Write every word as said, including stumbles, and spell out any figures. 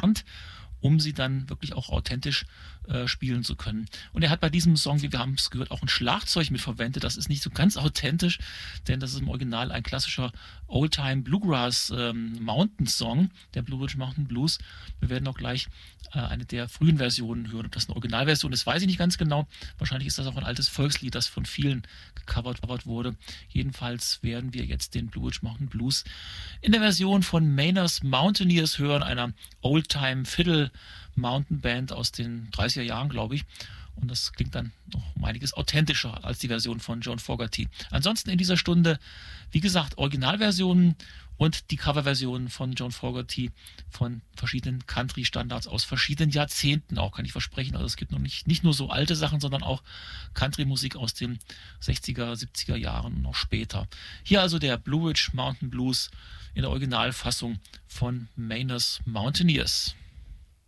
gelernt, um sie dann wirklich auch authentisch äh, spielen zu können. Und er hat bei diesem Song, wie wir haben es gehört, auch ein Schlagzeug mit verwendet. Das ist nicht so ganz authentisch, denn das ist im Original ein klassischer Oldtime Bluegrass ähm, Mountain Song, der Blue Ridge Mountain Blues. Wir werden auch gleich äh, eine der frühen Versionen hören. Ob das eine Originalversion ist, weiß ich nicht ganz genau. Wahrscheinlich ist das auch ein altes Volkslied, das von vielen gecovert wurde. Jedenfalls werden wir jetzt den Blue Ridge Mountain Blues in der Version von Maynard's Mountaineers hören, einer Oldtime Fiddle Mountain Band aus den dreißiger Jahren, glaube ich. Und das klingt dann noch um einiges authentischer als die Version von John Fogerty. Ansonsten in dieser Stunde, wie gesagt, Originalversionen und die Coverversionen von John Fogerty von verschiedenen Country-Standards aus verschiedenen Jahrzehnten auch, kann ich versprechen. Also es gibt noch nicht, nicht nur so alte Sachen, sondern auch Country-Musik aus den sechziger, siebziger Jahren und noch später. Hier also der Blue Ridge Mountain Blues in der Originalfassung von Maynard's Mountaineers.